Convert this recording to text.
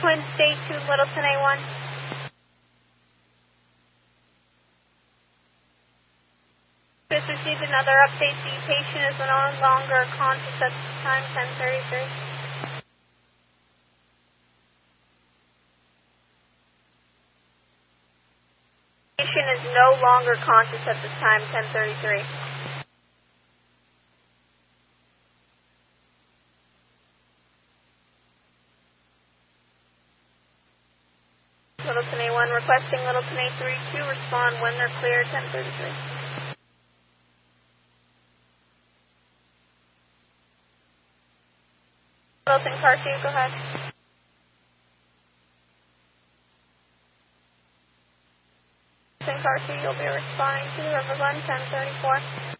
Twin State to Littleton A1. Just received another update. The patient is no longer conscious at this time, 10:33. Patient is no longer conscious at this time, 10:33. Littleton A1 requesting Littleton A3 to respond when they're clear, 10:33. Littleton Car 2, go ahead. Littleton Car 2, you'll be responding to River Run, 10:34.